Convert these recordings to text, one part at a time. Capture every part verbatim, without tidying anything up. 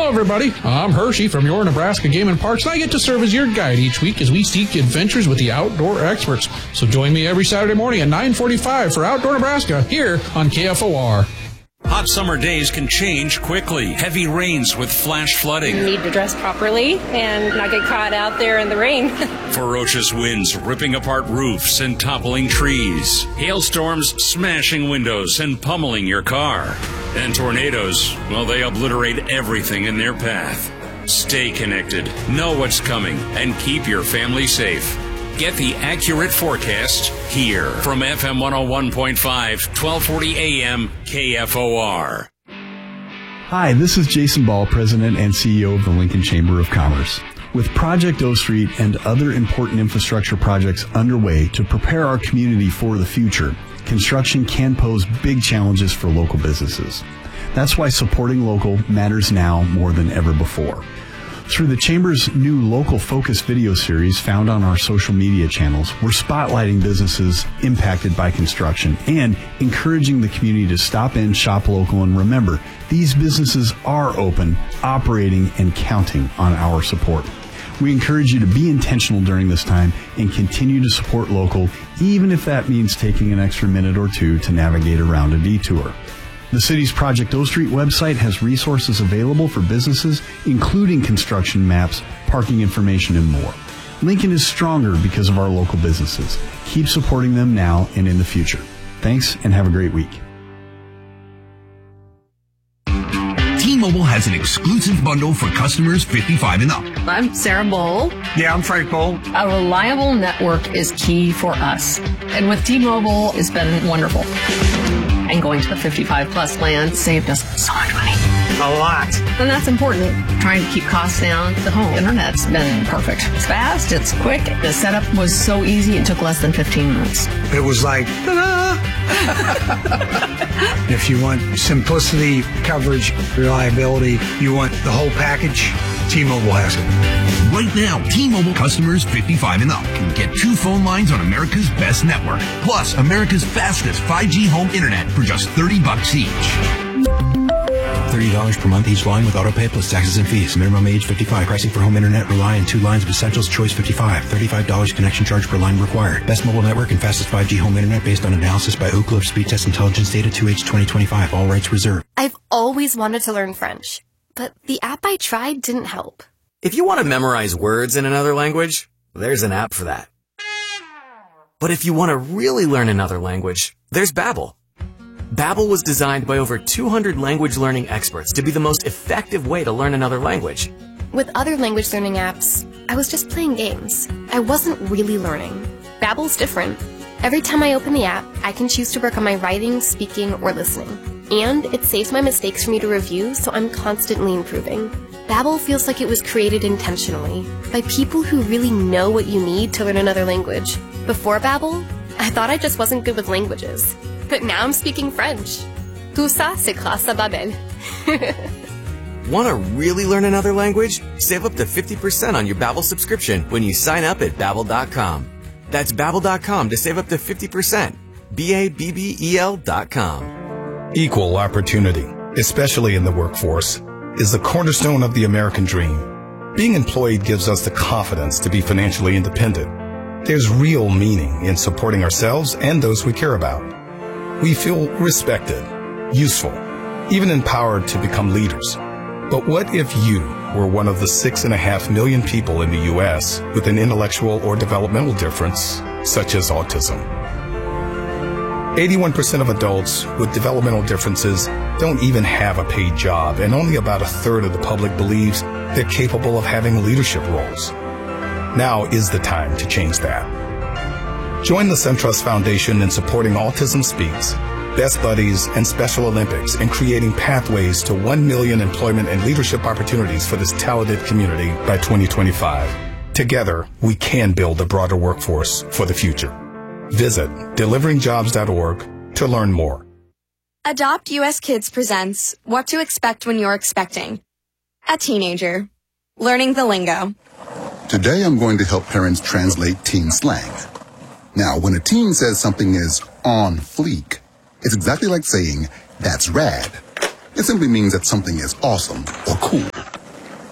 Hello, everybody. I'm Hershey from your Nebraska Game and Parks, and I get to serve as your guide each week as we seek adventures with the outdoor experts. So join me every Saturday morning at nine forty-five for Outdoor Nebraska here on K F O R. Hot summer days can change quickly. Heavy rains with flash flooding. You need to dress properly and not get caught out there in the rain. Ferocious winds ripping apart roofs and toppling trees. Hailstorms smashing windows and pummeling your car. And tornadoes, well, they obliterate everything in their path. Stay connected, know what's coming, and keep your family safe. Get the accurate forecast here from F M one oh one point five, twelve forty A M K F O R. Hi, this is Jason Ball, President and C E O of the Lincoln Chamber of Commerce. With Project O Street and other important infrastructure projects underway to prepare our community for the future, construction can pose big challenges for local businesses. That's why supporting local matters now more than ever before. Through the Chamber's new Local Focus video series found on our social media channels, we're spotlighting businesses impacted by construction and encouraging the community to stop in, shop local, and remember, these businesses are open, operating, and counting on our support. We encourage you to be intentional during this time and continue to support local, even if that means taking an extra minute or two to navigate around a detour. The city's Project O Street website has resources available for businesses, including construction maps, parking information, and more. Lincoln is stronger because of our local businesses. Keep supporting them now and in the future. Thanks, and have a great week. T-Mobile has an exclusive bundle for customers fifty-five and up. I'm Sarah Bowl. Yeah, I'm Frank Bowl. A reliable network is key for us. And with T-Mobile, it's been wonderful. And going to the fifty-five plus plan saved us so much money. A lot. And that's important. Trying to keep costs down. The home internet's been perfect. It's fast, it's quick. The setup was so easy, it took less than fifteen minutes. It was like, ta-da! If you want simplicity, coverage, reliability, you want the whole package, T-Mobile has it. Right now, T-Mobile customers fifty-five and up can get two phone lines on America's best network, plus America's fastest five G home internet for just thirty bucks each. thirty dollars per month each line with autopay plus taxes and fees. Minimum age fifty-five. Pricing for home internet rely on two lines of Essentials Choice fifty-five. thirty-five dollars connection charge per line required. Best mobile network and fastest five G home internet based on analysis by Oak Grove Speed Test Intelligence Data two H twenty twenty-five. All rights reserved. I've always wanted to learn French, but the app I tried didn't help. If you want to memorize words in another language, there's an app for that. But if you want to really learn another language, there's Babbel. Babbel was designed by over two hundred language learning experts to be the most effective way to learn another language. With other language learning apps, I was just playing games. I wasn't really learning. Babbel's different. Every time I open the app, I can choose to work on my writing, speaking, or listening. And it saves my mistakes for me to review, so I'm constantly improving. Babbel feels like it was created intentionally by people who really know what you need to learn another language. Before Babbel, I thought I just wasn't good with languages. But now I'm speaking French. Tout ça, c'est grâce à Babbel. Want to really learn another language? Save up to fifty percent on your Babbel subscription when you sign up at Babbel dot com. That's Babbel dot com to save up to fifty percent. B A B B E L dot com. Equal opportunity, especially in the workforce, is the cornerstone of the American dream. Being employed gives us the confidence to be financially independent. There's real meaning in supporting ourselves and those we care about. We feel respected, useful, even empowered to become leaders. But what if you were one of the six and a half million people in the U S with an intellectual or developmental difference, such as autism? eighty-one percent of adults with developmental differences don't even have a paid job, and only about a third of the public believes they're capable of having leadership roles. Now is the time to change that. Join the SunTrust Foundation in supporting Autism Speaks, Best Buddies, and Special Olympics in creating pathways to one million employment and leadership opportunities for this talented community by twenty twenty-five. Together, we can build a broader workforce for the future. Visit delivering jobs dot org to learn more. Adopt U S Kids presents What to Expect When You're Expecting. A teenager. Learning the lingo. Today I'm going to help parents translate teen slang. Now, when a teen says something is on fleek, it's exactly like saying, that's rad. It simply means that something is awesome or cool.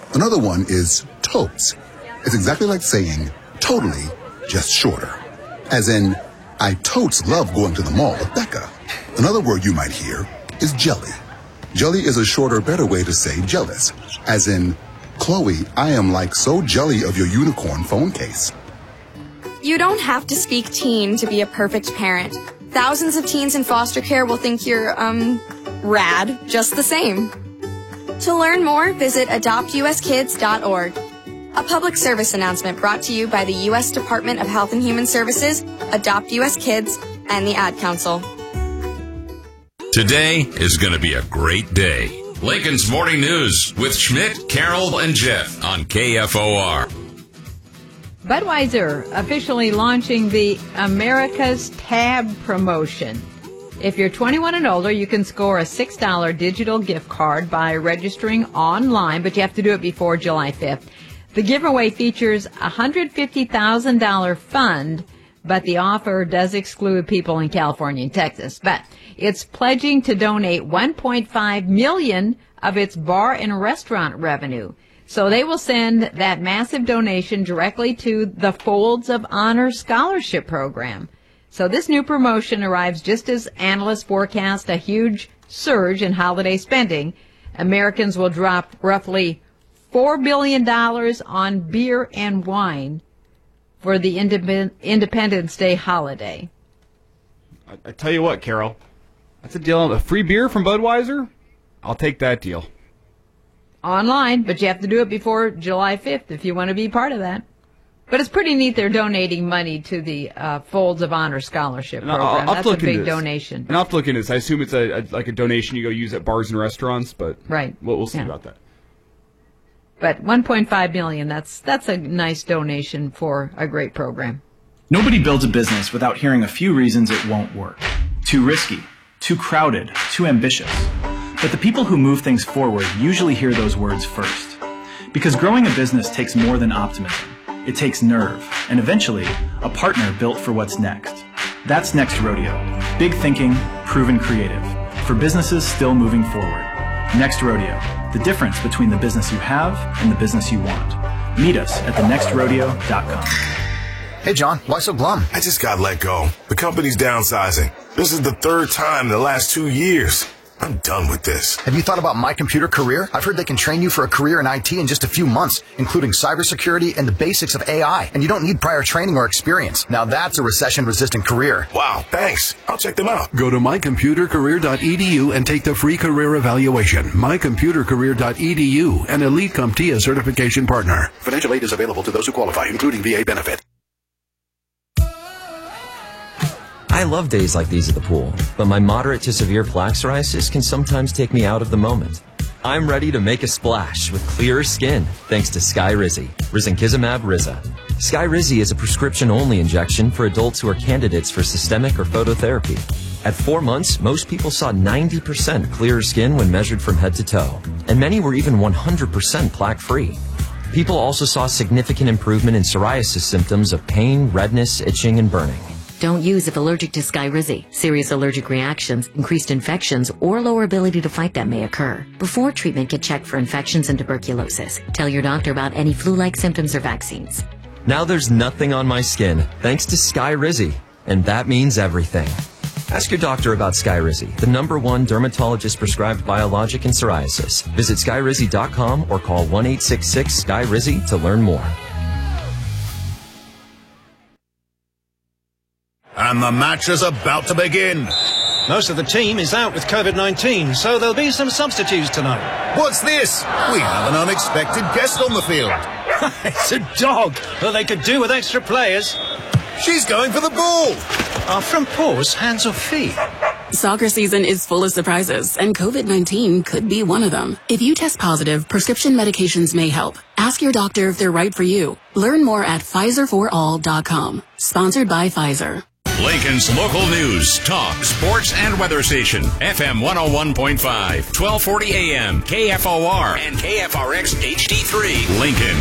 Another one is totes. It's exactly like saying totally, just shorter. As in, I totes love going to the mall with Becca. Another word you might hear is jelly. Jelly is a shorter, better way to say jealous. As in, Chloe, I am like so jelly of your unicorn phone case. You don't have to speak teen to be a perfect parent. Thousands of teens in foster care will think you're, um, rad just the same. To learn more, visit adopt u s kids dot org. A public service announcement brought to you by the U S Department of Health and Human Services, Adopt U S Kids, and the Ad Council. Today is going to be a great day. Lincoln's Morning News with Schmidt, Carol, and Jeff on K F O R. Budweiser officially launching the America's Tab promotion. If you're twenty-one and older, you can score a six dollars digital gift card by registering online, but you have to do it before July fifth. The giveaway features a one hundred fifty thousand dollars fund, but the offer does exclude people in California and Texas. But it's pledging to donate one point five million dollars of its bar and restaurant revenue. So they will send that massive donation directly to the Folds of Honor Scholarship Program. So this new promotion arrives just as analysts forecast a huge surge in holiday spending. Americans will drop roughly four billion dollars on beer and wine for the Indep- Independence Day holiday. I, I tell you what, Carol, that's a deal. A free beer from Budweiser? I'll take that deal. Online, but you have to do it before July fifth if you want to be part of that. But it's pretty neat they're donating money to the uh, Folds of Honor Scholarship And I'll- Program. I'll That's a look into big this. donation. And I'll have to look into this. I assume it's a, a like a donation you go use at bars and restaurants, but Right. we'll, we'll see Yeah. about that. But one point five million dollars, that's that's a nice donation for a great program. Nobody builds a business without hearing a few reasons it won't work. Too risky, too crowded, too ambitious. But the people who move things forward usually hear those words first. Because growing a business takes more than optimism. It takes nerve, and eventually, a partner built for what's next. That's Next Rodeo. Big thinking, proven creative. For businesses still moving forward. Next Rodeo. The difference between the business you have and the business you want. Meet us at the next rodeo dot com. Hey, John, why so glum? I just got let go. The company's downsizing. This is the third time in the last two years. I'm done with this. Have you thought about My Computer Career? I've heard they can train you for a career in I T in just a few months, including cybersecurity and the basics of A I. And you don't need prior training or experience. Now that's a recession-resistant career. Wow, thanks. I'll check them out. Go to my computer career dot e d u and take the free career evaluation. my computer career dot e d u, an Elite CompTIA certification partner. Financial aid is available to those who qualify, including V A benefit. I love days like these at the pool, but my moderate to severe plaque psoriasis can sometimes take me out of the moment. I'm ready to make a splash with clearer skin thanks to Skyrizi, Risankizumab Riza. Skyrizi is a prescription-only injection for adults who are candidates for systemic or phototherapy. At four months, most people saw ninety percent clearer skin when measured from head to toe, and many were even one hundred percent plaque-free. People also saw significant improvement in psoriasis symptoms of pain, redness, itching, and burning. Don't use if allergic to Skyrizi. Serious allergic reactions, increased infections, or lower ability to fight them may occur. Before treatment, get checked for infections and tuberculosis. Tell your doctor about any flu-like symptoms or vaccines. Now there's nothing on my skin thanks to Skyrizi, and that means everything. Ask your doctor about Skyrizi, the number one dermatologist-prescribed biologic in psoriasis. Visit skyrizi dot com or call one eight six six Sky Rizi to learn more. And the match is about to begin. Most of the team is out with COVID nineteen, so there'll be some substitutes tonight. What's this? We have an unexpected guest on the field. It's a dog, but they could do with extra players. She's going for the ball. Are front paws hands or feet? Soccer season is full of surprises, and COVID nineteen could be one of them. If you test positive, prescription medications may help. Ask your doctor if they're right for you. Learn more at Pfizer for all dot com. Sponsored by Pfizer. Lincoln's local news, talk, sports, and weather station. F M one oh one point five, twelve forty A M, K F O R, and K F R X H D three, Lincoln.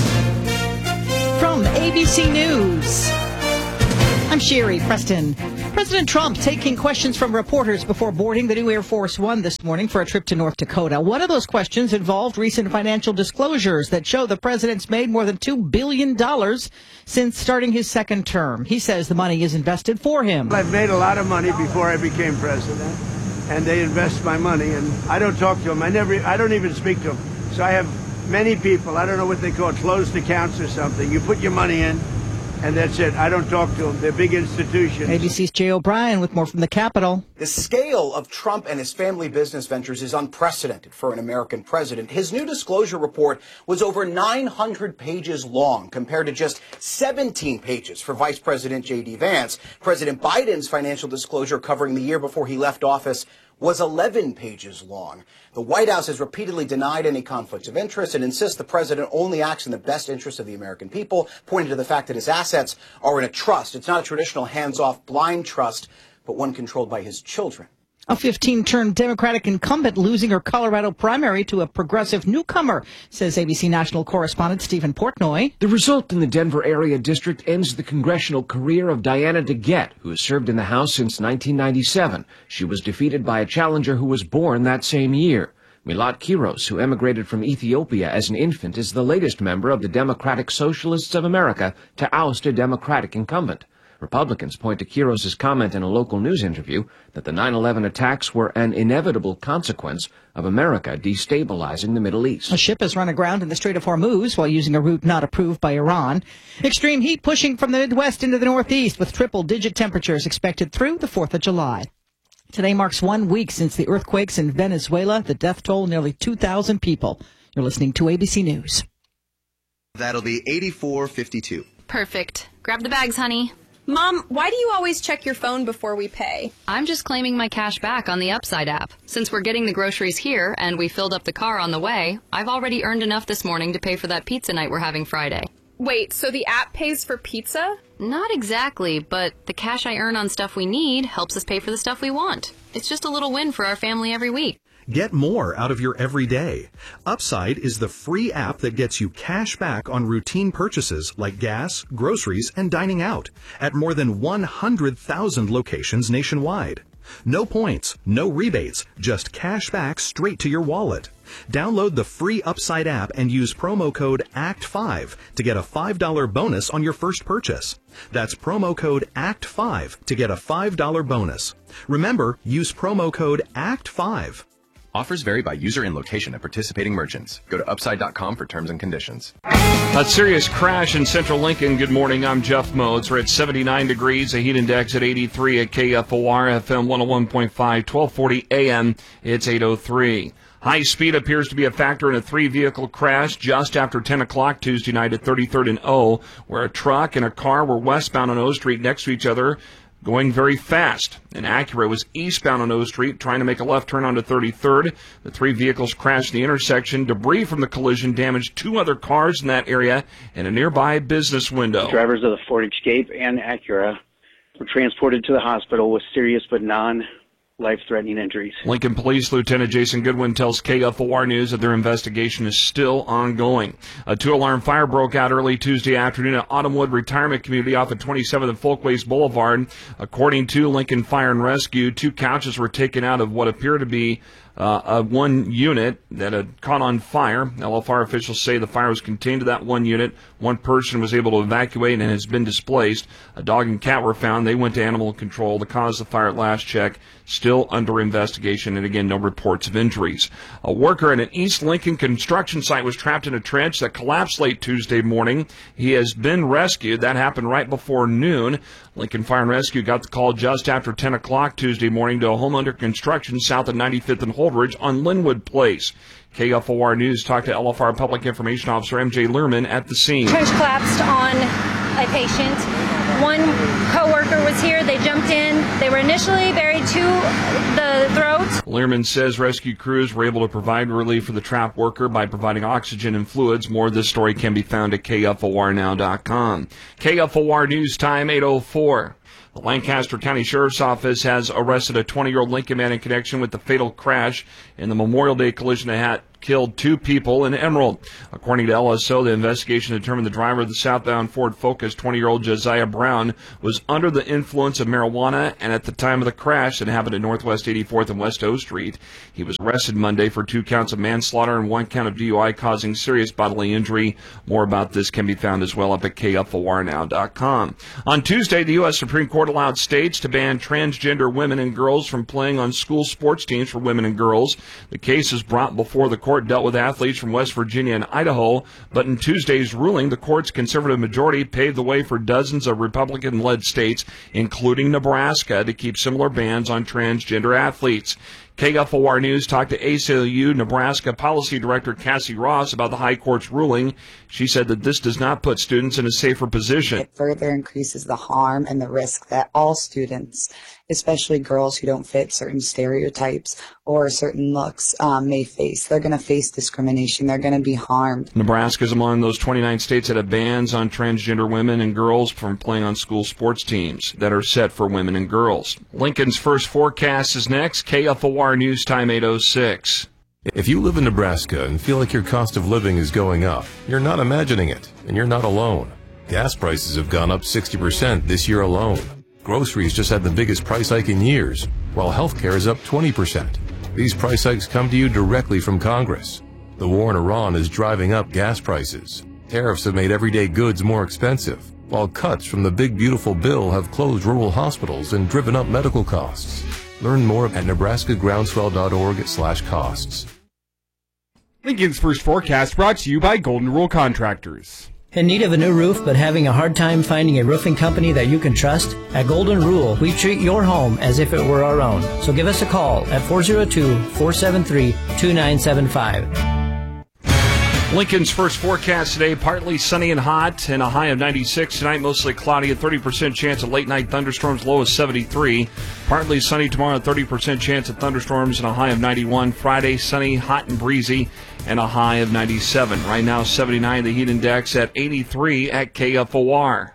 From A B C News, I'm Sherry Preston. President Trump taking questions from reporters before boarding the new Air Force One this morning for a trip to North Dakota. One of those questions involved recent financial disclosures that show the president's made more than two billion dollars since starting his second term. He says the money is invested for him. I've made a lot of money before I became president, and they invest my money, and I don't talk to them. I never, I don't even speak to them. So I have many people, I don't know what they call it, closed accounts or something. You put your money in, and that's it. I don't talk to them. They're big institutions. A B C's Jay O'Brien with more from the Capitol. The scale of Trump and his family business ventures is unprecedented for an American president. His new disclosure report was over nine hundred pages long, compared to just seventeen pages for Vice President J D Vance. President Biden's financial disclosure covering the year before he left office was eleven pages long. The White House has repeatedly denied any conflicts of interest and insists the president only acts in the best interest of the American people, pointing to the fact that his assets are in a trust. It's not a traditional hands-off blind trust, but one controlled by his children. A fifteen-term Democratic incumbent losing her Colorado primary to a progressive newcomer, says A B C national correspondent Stephen Portnoy. The result in the Denver area district ends the congressional career of Diana DeGette, who has served in the House since nineteen ninety-seven. She was defeated by a challenger who was born that same year. Milat Kiros, who emigrated from Ethiopia as an infant, is the latest member of the Democratic Socialists of America to oust a Democratic incumbent. Republicans point to Kiros' comment in a local news interview that the nine eleven attacks were an inevitable consequence of America destabilizing the Middle East. A ship has run aground in the Strait of Hormuz while using a route not approved by Iran. Extreme heat pushing from the Midwest into the Northeast with triple-digit temperatures expected through the fourth of July. Today marks one week since the earthquakes in Venezuela. The death toll, nearly two thousand people. You're listening to A B C News. That'll be eighty-four fifty-two. Perfect. Grab the bags, honey. Mom, why do you always check your phone before we pay? I'm just claiming my cash back on the Upside app. Since we're getting the groceries here and we filled up the car on the way, I've already earned enough this morning to pay for that pizza night we're having Friday. Wait, so the app pays for pizza? Not exactly, but the cash I earn on stuff we need helps us pay for the stuff we want. It's just a little win for our family every week. Get more out of your everyday. Upside is the free app that gets you cash back on routine purchases like gas, groceries, and dining out at more than one hundred thousand locations nationwide. No points, no rebates, just cash back straight to your wallet. Download the free Upside app and use promo code A C T five to get a five dollar bonus on your first purchase. That's promo code A C T five to get a five dollar bonus. Remember, use promo code A C T five. Offers vary by user and location at participating merchants. Go to upside dot com for terms and conditions. A serious crash in central Lincoln. Good morning, I'm Jeff Modes. We're at seventy-nine degrees, a heat index at eighty-three at K F O R, F M one oh one point five, twelve forty A M. It's eight oh three. High speed appears to be a factor in a three-vehicle crash just after ten o'clock Tuesday night at thirty-third and O, where a truck and a car were westbound on O Street next to each other, going very fast. An Acura was eastbound on O Street, trying to make a left turn onto thirty-third. The three vehicles crashed the intersection. Debris from the collision damaged two other cars in that area and a nearby business window. The drivers of the Ford Escape and Acura were transported to the hospital with serious but non-life-threatening injuries. Lincoln Police Lieutenant Jason Goodwin tells K F O R News that their investigation is still ongoing. A two-alarm fire broke out early Tuesday afternoon at Autumnwood Retirement Community off of twenty-seventh and Folkways Boulevard. According to Lincoln Fire and Rescue, two couches were taken out of what appeared to be Uh, a one unit that had caught on fire. L F R officials say the fire was contained to that one unit. One person was able to evacuate and has been displaced. A dog and cat were found. They went to animal control. The cause of the fire at last check still under investigation, and again, no reports of injuries. A worker at an East Lincoln construction site was trapped in a trench that collapsed late Tuesday morning. He has been rescued. That happened right before noon. Lincoln Fire and Rescue got the call just after ten o'clock Tuesday morning to a home under construction south of ninety-fifth and Holdridge on Linwood Place. K F O R News talked to L F R Public Information Officer M J Lehrman at the scene. Trench collapsed on a patient. One co-worker was here. They jumped in. They were initially buried to the throat. Lehrman says rescue crews were able to provide relief for the trapped worker by providing oxygen and fluids. More of this story can be found at K F O R now dot com. K F O R News Time, eight oh four. The Lancaster County Sheriff's Office has arrested a twenty-year-old Lincoln man in connection with the fatal crash in the Memorial Day collision that killed two people in Emerald. According to L S O, the investigation determined the driver of the southbound Ford Focus, twenty-year-old Josiah Brown, was under the influence of marijuana and at the time of the crash that happened at Northwest eighty-fourth and West O Street. He was arrested Monday for two counts of manslaughter and one count of D U I causing serious bodily injury. More about this can be found as well up at K F O R now dot com. On Tuesday, the U S Supreme Court allowed states to ban transgender women and girls from playing on school sports teams for women and girls. The cases brought before the court dealt with athletes from West Virginia and Idaho, but in Tuesday's ruling, the court's conservative majority paved the way for dozens of Republican-led states, including Nebraska, to keep similar bans on transgender athletes. K F O R News talked to A C L U Nebraska Policy Director Cassie Ross about the High Court's ruling. She said that this does not put students in a safer position. It further increases the harm and the risk that all students, especially girls who don't fit certain stereotypes or certain looks, um, may face. They're going to face discrimination. They're going to be harmed. Nebraska is among those twenty-nine states that have bans on transgender women and girls from playing on school sports teams that are set for women and girls. Lincoln's first forecast is next. K F O R News Time eight oh six. If you live in Nebraska and feel like your cost of living is going up, you're not imagining it, and you're not alone. Gas prices have gone up sixty percent this year alone. Groceries just had the biggest price hike in years, while healthcare is up twenty percent. These price hikes come to you directly from Congress. The war in Iran is driving up gas prices. Tariffs have made everyday goods more expensive, while cuts from the big beautiful bill have closed rural hospitals and driven up medical costs. Learn more at nebraska groundswell dot org slash costs. Lincoln's First Forecast brought to you by Golden Rule Contractors. In need of a new roof but having a hard time finding a roofing company that you can trust? At Golden Rule, we treat your home as if it were our own. So give us a call at four oh two, four seven three, two nine seven five. Lincoln's first forecast today, partly sunny and hot, and a high of ninety-six. Tonight, mostly cloudy, a thirty percent chance of late-night thunderstorms, low of seventy-three. Partly sunny tomorrow, thirty percent chance of thunderstorms, and a high of ninety-one. Friday, sunny, hot, and breezy, and a high of ninety-seven. Right now, seventy-nine, the heat index at eighty-three at K F O R.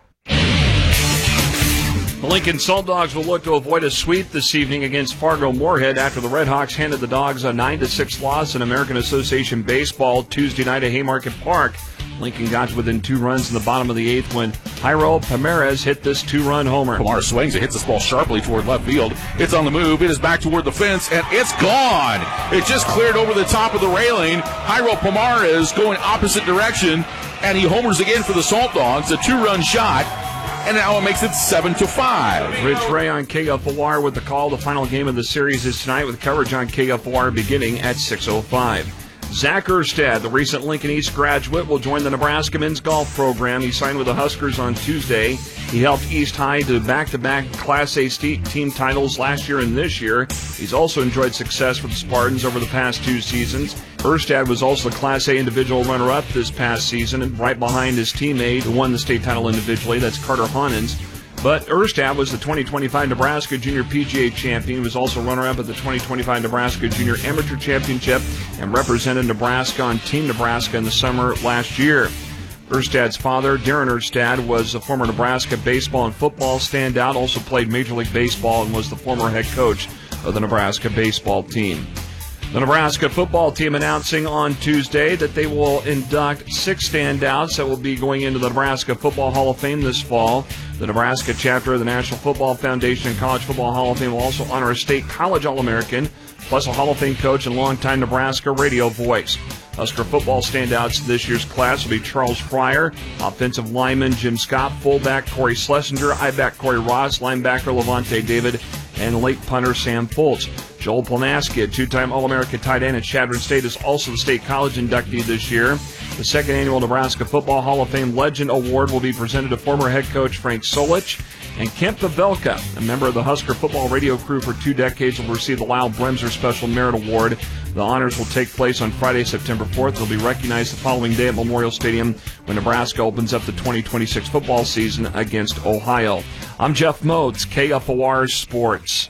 The Lincoln Salt Dogs will look to avoid a sweep this evening against Fargo-Moorhead after the Red Hawks handed the Dogs a nine to six loss in American Association Baseball Tuesday night at Haymarket Park. Lincoln got within two runs in the bottom of the eighth when Jairo Pomares hit this two-run homer. Pomares swings. It hits this ball sharply toward left field. It's on the move. It is back toward the fence, and it's gone. It just cleared over the top of the railing. Jairo Pomares going opposite direction, and he homers again for the Salt Dogs. A two-run shot. And now it makes it seven to five. Rich Ray on K F O R with the call. The final game of the series is tonight with coverage on K F O R beginning at six oh five. Zach Erstad, the recent Lincoln East graduate, will join the Nebraska men's golf program. He signed with the Huskers on Tuesday. He helped East High to back-to-back Class A team titles last year and this year. He's also enjoyed success with the Spartans over the past two seasons. Erstad was also the Class A individual runner-up this past season, and right behind his teammate who won the state title individually. That's Carter Honens. But Erstad was the twenty twenty-five Nebraska Junior P G A champion. He was also runner-up at the twenty twenty-five Nebraska Junior Amateur Championship and represented Nebraska on Team Nebraska in the summer last year. Erstad's father, Darren Erstad, was a former Nebraska baseball and football standout, also played Major League Baseball and was the former head coach of the Nebraska baseball team. The Nebraska football team announcing on Tuesday that they will induct six standouts that will be going into the Nebraska Football Hall of Fame this fall. The Nebraska chapter of the National Football Foundation and College Football Hall of Fame will also honor a state college All-American, plus a Hall of Fame coach and longtime Nebraska radio voice. Husker football standouts this year's class will be Charles Fryer, offensive lineman Jim Scott, fullback Corey Schlesinger, I-back Corey Ross, linebacker Levante David, and late punter Sam Foltz. Joel Planaski, a two-time All-American tight end at Chadron State, is also the state college inductee this year. The second annual Nebraska Football Hall of Fame Legend Award will be presented to former head coach Frank Solich. And Kemp Pavelka, a member of the Husker football radio crew for two decades, will receive the Lyle Bremser Special Merit Award. The honors will take place on Friday, September fourth. They'll be recognized the following day at Memorial Stadium when Nebraska opens up the twenty twenty-six football season against Ohio. I'm Jeff Moats, K F O R Sports.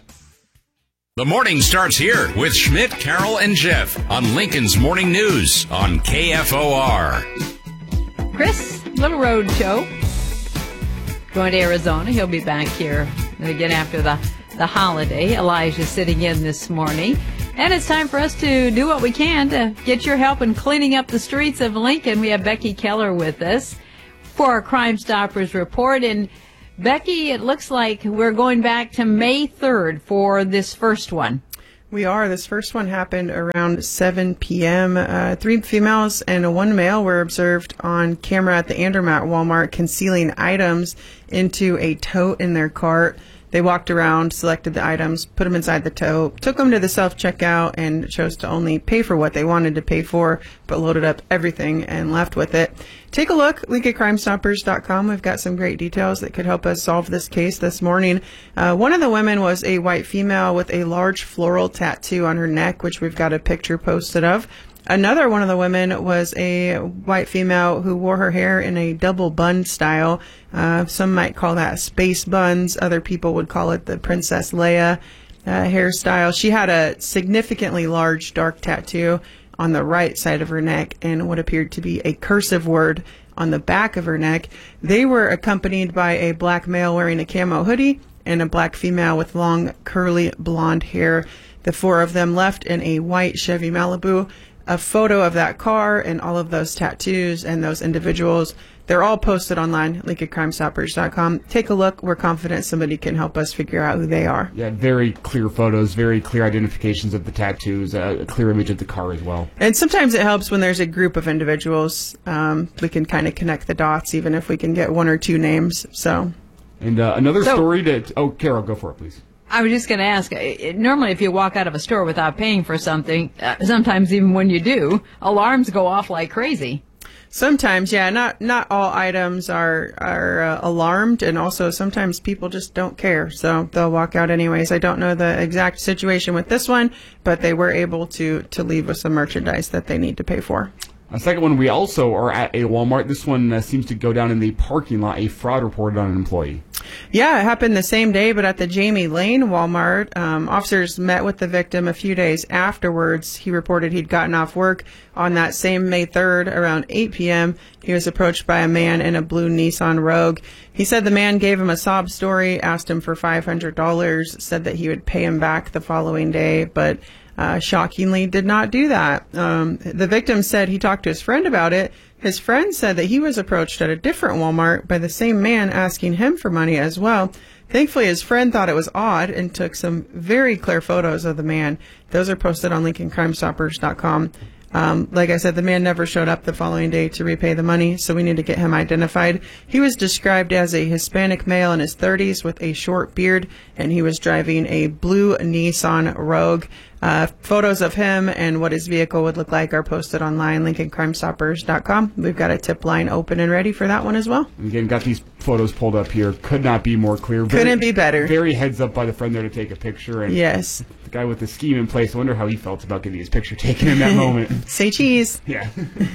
The morning starts here with Schmidt, Carroll, and Jeff on Lincoln's Morning News on K F O R. Chris, little road show. Going to Arizona. He'll be back here again after the, the holiday. Elijah sitting in this morning. And it's time for us to do what we can to get your help in cleaning up the streets of Lincoln. We have Becky Keller with us for our Crime Stoppers report. And Becky, it looks like we're going back to May third for this first one. We are. This first one happened around seven p.m. Uh, three females and one male were observed on camera at the Andermatt Walmart concealing items into a tote in their cart. They walked around, selected the items, put them inside the tote, took them to the self-checkout, and chose to only pay for what they wanted to pay for, but loaded up everything and left with it. Take a look, Lincoln Crime Stoppers dot com. We've got some great details that could help us solve this case this morning. Uh, one of the women was a white female with a large floral tattoo on her neck, which we've got a picture posted of. Another one of the women was a white female who wore her hair in a double bun style. Uh, some might call that space buns. Other people would call it the Princess Leia uh, hairstyle. She had a significantly large dark tattoo on the right side of her neck and what appeared to be a cursive word on the back of her neck. They were accompanied by a black male wearing a camo hoodie and a black female with long curly blonde hair. The four of them left in a white Chevy Malibu. A photo of that car and all of those tattoos and those individuals, they're all posted online at Lincoln Crime Stoppers dot com. Take a look. We're confident somebody can help us figure out who they are. Yeah, very clear photos, very clear identifications of the tattoos, uh, a clear image of the car as well. And sometimes it helps when there's a group of individuals. Um, we can kind of connect the dots, even if we can get one or two names. So, And uh, another So- story that... Oh, Carol, go for it, please. I was just going to ask, uh, normally if you walk out of a store without paying for something, uh, sometimes even when you do, alarms go off like crazy. Sometimes, yeah, not not all items are are uh, alarmed, and also sometimes people just don't care, so they'll walk out anyways. I don't know the exact situation with this one, but they were able to to leave with some merchandise that they need to pay for. A second one, we also are at a Walmart. This one uh, seems to go down in the parking lot. A fraud reported on an employee. Yeah, it happened the same day, but at the Jamie Lane Walmart. Um, officers met with the victim a few days afterwards. He reported he'd gotten off work on that same May third around eight p.m. He was approached by a man in a blue Nissan Rogue. He said the man gave him a sob story, asked him for five hundred dollars, said that he would pay him back the following day, but uh, shockingly did not do that. Um, the victim said he talked to his friend about it. His friend said that he was approached at a different Walmart by the same man asking him for money as well. Thankfully, his friend thought it was odd and took some very clear photos of the man. Those are posted on Lincoln Crime Stoppers dot com. Um, like I said, the man never showed up the following day to repay the money, so we need to get him identified. He was described as a Hispanic male in his thirties with a short beard, and he was driving a blue Nissan Rogue. Uh, photos of him and what his vehicle would look like are posted online, Lincoln Crime Stoppers dot com. We've got a tip line open and ready for that one as well. Again, got these photos pulled up here. Could not be more clear. Very, Couldn't be better. Very heads up by the friend there to take a picture. And yes. The guy with the scheme in place, I wonder how he felt about getting his picture taken in that moment. Say cheese. Yeah.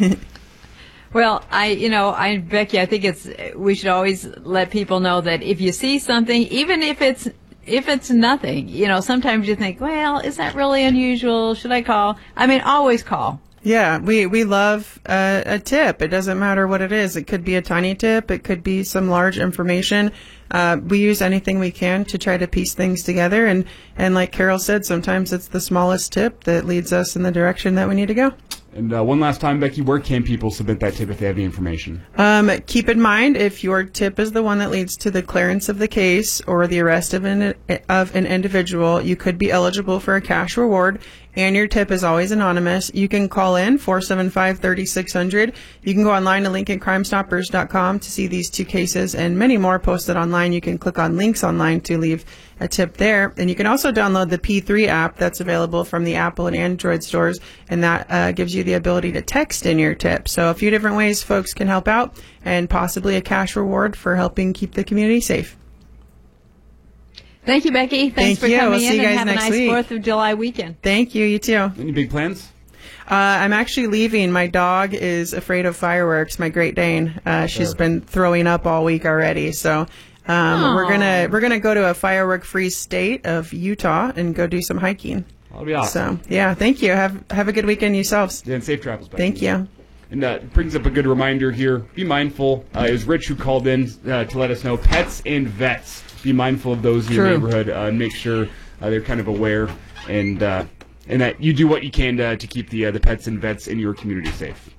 Well, I, you know, I, Becky, I think it's, we should always let people know that if you see something, even if it's, if it's nothing, you know, sometimes you think, well, is that really unusual? Should I call? I mean, always call. Yeah, we, we love uh, a tip. It doesn't matter what it is. It could be a tiny tip. It could be some large information. Uh, we use anything we can to try to piece things together. And, and like Carol said, sometimes it's the smallest tip that leads us in the direction that we need to go. And uh, one last time, Becky, where can people submit that tip if they have the information? Um, keep in mind, if your tip is the one that leads to the clearance of the case or the arrest of an, of an individual, you could be eligible for a cash reward. And your tip is always anonymous. You can call in four seven five, three six zero zero. You can go online to Lincoln Crime Stoppers dot com to see these two cases and many more posted online. You can click on links online to leave a tip there. And you can also download the P three app that's available from the Apple and Android stores, and that uh, gives you the ability to text in your tip. So a few different ways folks can help out, and possibly a cash reward for helping keep the community safe. Thank you, Becky. Thanks Thank for you. coming We'll see in you guys and have a next nice week. fourth of July weekend. Thank you. You too. Any big plans? Uh, I'm actually leaving. My dog is afraid of fireworks. My Great Dane. Uh, she's Sure. been throwing up all week already. So um, we're gonna we're gonna go to a firework-free state of Utah and go do some hiking. That'll be awesome. So yeah, thank you. Have have a good weekend yourselves. Yeah, and safe travels, Becky. Thank you. And uh, it brings up a good reminder here. Be mindful. Uh, it was Rich who called in uh, to let us know pets and vets. Be mindful of those in your True. neighborhood uh, and make sure uh, they're kind of aware. And uh, and that you do what you can to, to keep the uh, the pets and vets in your community safe.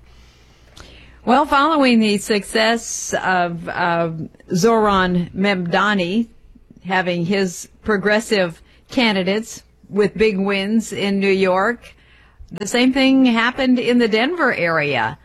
Well, following the success of uh, Zoran Memdani having his progressive candidates with big wins in New York, the same thing happened in the Denver area.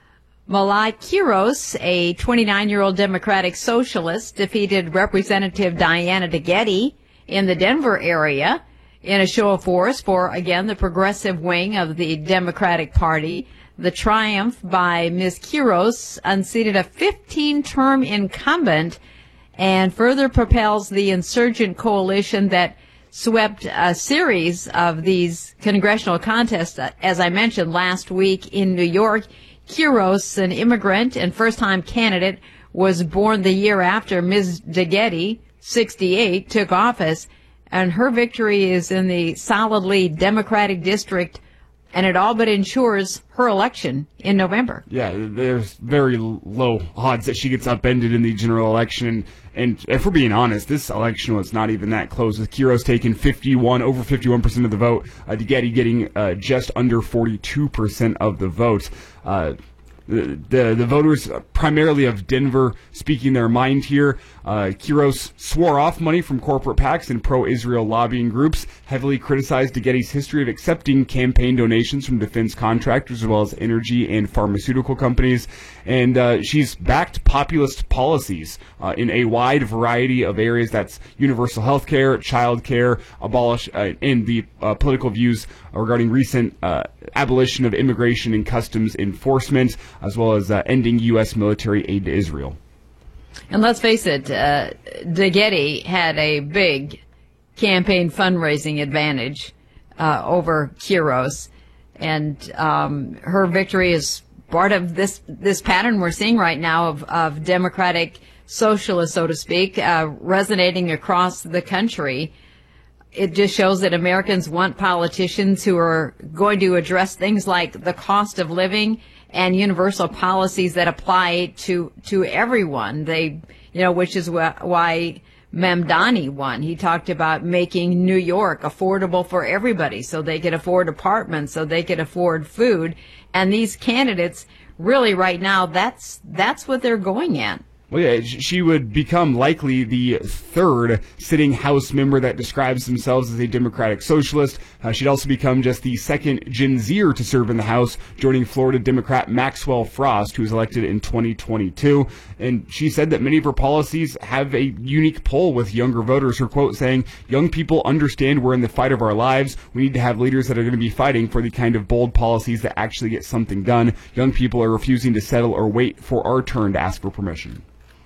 Malat Quiros, a twenty-nine-year-old Democratic socialist, defeated Representative Diana DeGette in the Denver area in a show of force for, again, the progressive wing of the Democratic Party. The triumph by Miz Quiros unseated a fifteen-term incumbent and further propels the insurgent coalition that swept a series of these congressional contests, as I mentioned last week in New York. Quiros, an immigrant and first-time candidate, was born the year after Miz DeGette, sixty-eight, took office, and her victory is in the solidly Democratic district, and it all but ensures her election in November. Yeah, there's very low odds that she gets upended in the general election. And if we're being honest, this election was not even that close, with Quiros taking fifty-one, over fifty-one percent of the vote, uh, DeGette getting uh, just under forty-two percent of the vote. Uh, The, the the voters, primarily of Denver, speaking their mind here. Uh, Quiros swore off money from corporate PACs and pro-Israel lobbying groups, heavily criticized DeGette's history of accepting campaign donations from defense contractors as well as energy and pharmaceutical companies. And uh, she's backed populist policies uh, in a wide variety of areas. That's universal health care, child care, abolish, uh, and the uh, political views regarding recent uh, abolition of immigration and customs enforcement, as well as uh, ending U S military aid to Israel. And let's face it, uh, DeGette had a big campaign fundraising advantage uh, over Quiros, and um, her victory is part of this this pattern we're seeing right now of, of Democratic socialists, so to speak, uh, resonating across the country. It just shows that Americans want politicians who are going to address things like the cost of living and universal policies that apply to to everyone. They, you know, which is wh- why Memdani won. He talked about making New York affordable for everybody, so they could afford apartments, so they could afford food. And these candidates, really, right now, that's that's what they're going at. Well, yeah, she would become likely the third sitting House member that describes themselves as a Democratic socialist. Uh, she'd also become just the second Gen Zer to serve in the House, joining Florida Democrat Maxwell Frost, who was elected in twenty twenty-two. And she said that many of her policies have a unique pull with younger voters. Her quote saying, "Young people understand we're in the fight of our lives. We need to have leaders that are going to be fighting for the kind of bold policies that actually get something done. Young people are refusing to settle or wait for our turn to ask for permission."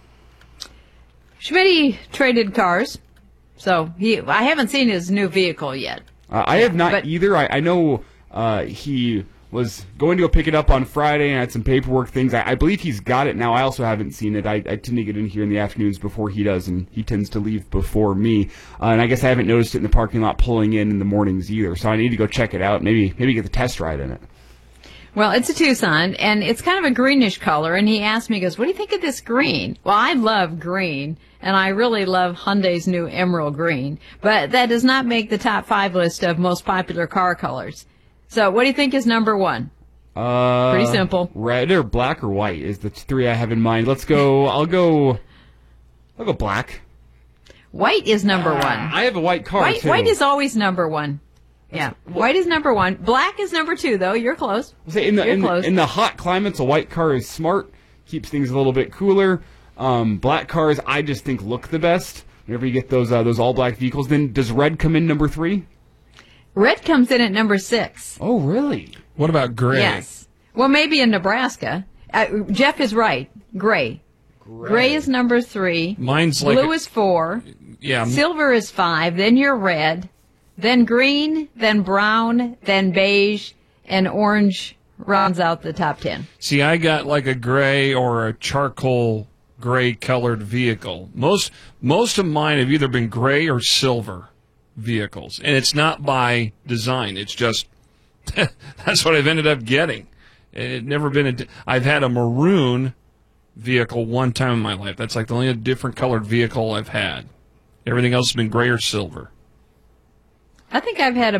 Schmidt traded cars, so he. I haven't seen his new vehicle yet. Uh, I have not but, either. I, I know uh, he was going to go pick it up on Friday and had some paperwork things. I, I believe he's got it now. I also haven't seen it. I, I tend to get in here in the afternoons before he does, and he tends to leave before me. Uh, and I guess I haven't noticed it in the parking lot pulling in in the mornings either. So I need to go check it out. Maybe maybe get the test ride in it. Well, it's a Tucson, and it's kind of a greenish color, and he asked me, he goes, "What do you think of this green?" Well, I love green, and I really love Hyundai's new emerald green, but that does not make the top five list of most popular car colors. So what do you think is number one? Uh, Pretty simple. Red or black or white is the three I have in mind. Let's go, I'll go, I'll go black. White is number one. I have a white car, white, too. White is always number one. Yeah, white is number one. Black is number two, though. You're close. Say in the You're in, close. in the hot climates, a white car is smart, keeps things a little bit cooler. Um, black cars, I just think look the best. Whenever you get those uh, those all black vehicles, then does red come in number three? Red comes in at number six. Oh, really? What about gray? Yes. Well, maybe in Nebraska. Uh, Jeff is right. Gray. Gray. Gray is number three. Mine's like blue a, is four. Yeah. Silver is five. Then you're red. Then green, then brown, then beige, and orange rounds out the top ten. See, I got like a gray or a charcoal gray colored vehicle. Most most of mine have either been gray or silver vehicles, and it's not by design. It's just that's what I've ended up getting. It never been a. I've had a maroon vehicle one time in my life. That's like the only different colored vehicle I've had. Everything else has been gray or silver. I think I've had about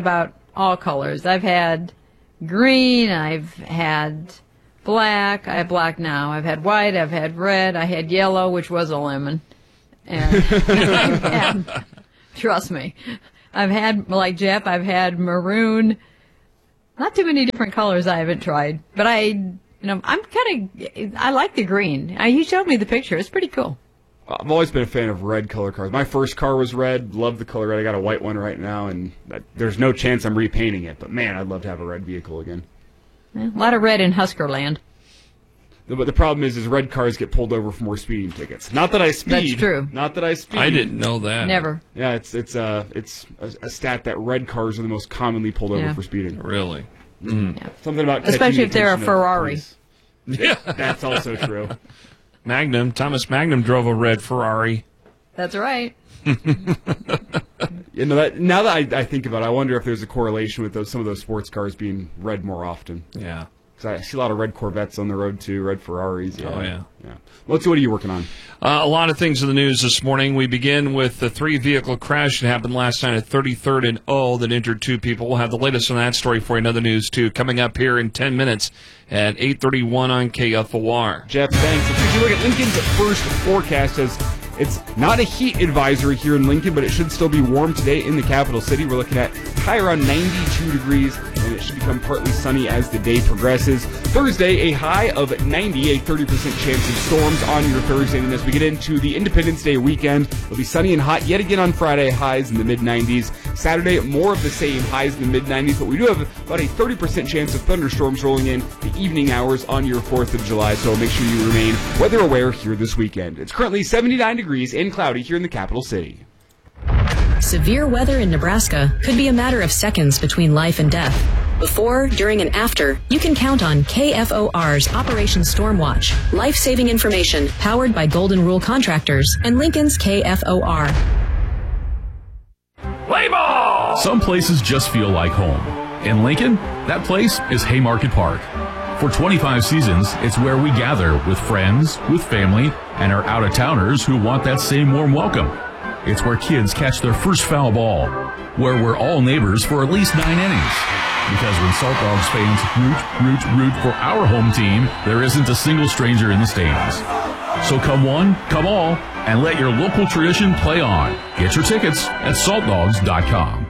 all colors. I've had green, I've had black, I have black now. I've had white, I've had red, I had yellow, which was a lemon. And I've had, trust me, I've had, like Jeff, I've had maroon. Not too many different colors I haven't tried, but I, you know, I'm kind of, I like the green. I, you showed me the picture. It's pretty cool. I've always been a fan of red color cars. My first car was red. Love the color red. I got a white one right now, and that, there's no chance I'm repainting it. But man, I'd love to have a red vehicle again. Yeah, a lot of red in Husker land. But the problem is, is red cars get pulled over for more speeding tickets. Not that I speed. That's true. Not that I speed. I didn't know that. Never. Yeah, it's it's uh it's a, a stat that red cars are the most commonly pulled over Yeah. for speeding. Really? Mm. Yeah. Something about Especially if they're a catching the attention of Ferrari. police. Yeah, that's also true. Magnum, Thomas Magnum drove a red Ferrari. That's right. You know, that, now that I, I think about it, I wonder if there's a correlation with those some of those sports cars being red more often. Yeah. Because I see a lot of red Corvettes on the road too, red Ferraris. Yeah. Oh, yeah. yeah. Let's see, what are you working on? Uh, a lot of things in the news this morning. We begin with the three-vehicle crash that happened last night at thirty-third and O that injured two people. We'll have the latest on that story for you in other news, too, coming up here in ten minutes at eight thirty-one on K F O R. Jeff, thanks. If you look at Lincoln's first forecast, as it's not a heat advisory here in Lincoln, but it should still be warm today in the capital city. We're looking at high around ninety-two degrees, and it should become partly sunny as the day progresses. Thursday, a high of ninety, a thirty percent chance of storms on your Thursday. And as we get into the Independence Day weekend, it'll be sunny and hot yet again on Friday, highs in the mid nineties. Saturday, more of the same, highs in the mid nineties, but we do have about a thirty percent chance of thunderstorms rolling in the evening hours on your fourth of July, so make sure you remain weather aware here this weekend. It's currently seventy-nine degrees and cloudy here in the capital city. Severe weather in Nebraska could be a matter of seconds between life and death. Before, during, and after, you can count on K F O R's Operation Stormwatch, life-saving information powered by Golden Rule Contractors and Lincoln's K F O R. Play ball! Some places just feel like home. In Lincoln, that place is Haymarket Park. For twenty-five seasons, it's where we gather with friends, with family, and our out-of-towners who want that same warm welcome. It's where kids catch their first foul ball, where we're all neighbors for at least nine innings. Because when Salt Dogs fans root, root, root for our home team, there isn't a single stranger in the stands. So come one, come all, and let your local tradition play on. Get your tickets at salt dogs dot com.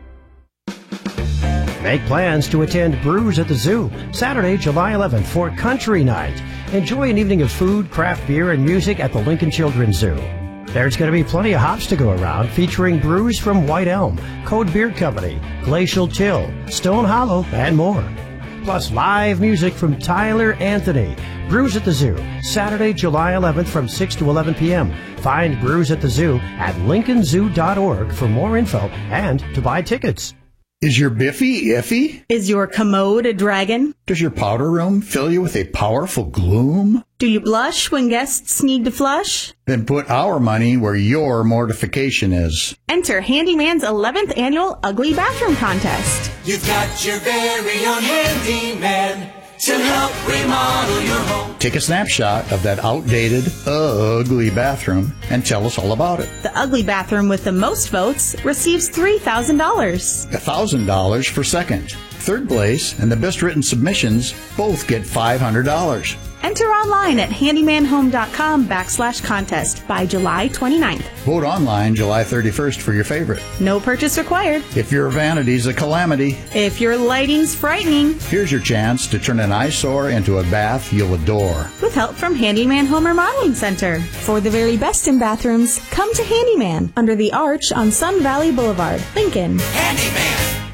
Make plans to attend Brews at the Zoo, Saturday, July eleventh for Country Night. Enjoy an evening of food, craft beer, and music at the Lincoln Children's Zoo. There's going to be plenty of hops to go around, featuring brews from White Elm, Code Beer Company, Glacial Chill, Stone Hollow, and more. Plus live music from Tyler Anthony. Brews at the Zoo, Saturday, July eleventh from six to eleven p.m. Find Brews at the Zoo at lincoln zoo dot org for more info and to buy tickets. Is your Biffy iffy? Is your commode a dragon? Does your powder room fill you with a powerful gloom? Do you blush when guests need to flush? Then put our money where your mortification is. Enter Handyman's eleventh annual Ugly Bathroom Contest. You've got your very own handyman to help remodel your home. Take a snapshot of that outdated, ugly bathroom and tell us all about it. The ugly bathroom with the most votes receives three thousand dollars. one thousand dollars for second. Third place and the best written submissions both get five hundred dollars. Enter online at handymanhome.com backslash contest by July twenty-ninth. Vote online July thirty-first for your favorite. No purchase required. If your vanity's a calamity, if your lighting's frightening, here's your chance to turn an eyesore into a bath you'll adore. With help from Handyman Home Remodeling Center. For the very best in bathrooms, come to Handyman under the arch on Sun Valley Boulevard, Lincoln. Handyman.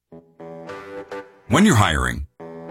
When you're hiring,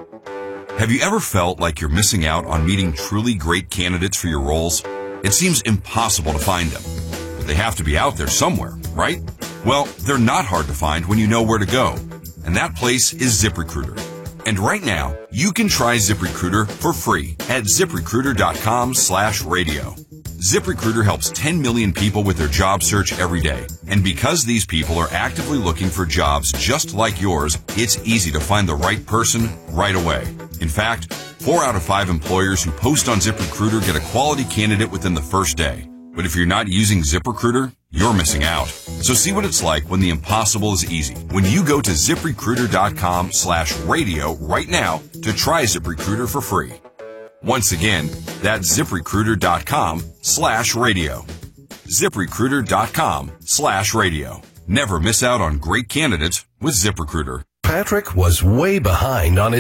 have you ever felt like you're missing out on meeting truly great candidates for your roles? It seems impossible to find them, but they have to be out there somewhere, right? Well, they're not hard to find when you know where to go, and that place is ZipRecruiter. And right now, you can try ZipRecruiter for free at ZipRecruiter.com slash radio. ZipRecruiter helps ten million people with their job search every day. And because these people are actively looking for jobs just like yours, it's easy to find the right person right away. In fact, four out of five employers who post on ZipRecruiter get a quality candidate within the first day. But if you're not using ZipRecruiter, you're missing out. So see what it's like when the impossible is easy. When you go to ZipRecruiter.com slash radio right now to try ZipRecruiter for free. Once again, that's ZipRecruiter.com slash radio. ZipRecruiter.com slash radio. Never miss out on great candidates with ZipRecruiter. Patrick was way behind on his